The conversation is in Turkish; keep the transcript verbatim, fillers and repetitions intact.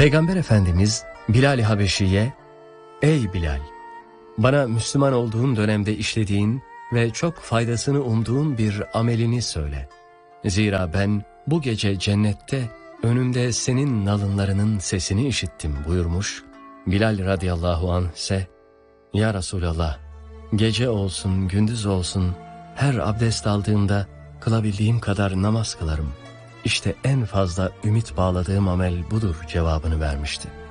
Peygamber Efendimiz Bilal-i Habeşi'ye, "Ey Bilal, bana Müslüman olduğun dönemde işlediğin ve çok faydasını umduğun bir amelini söyle. Zira ben bu gece cennette önümde senin nalınlarının sesini işittim" buyurmuş. Bilal radıyallahu anh ise, "Ya Resulallah, gece olsun gündüz olsun her abdest aldığımda kılabildiğim kadar namaz kılarım. İşte en fazla ümit bağladığım amel budur" cevabını vermişti.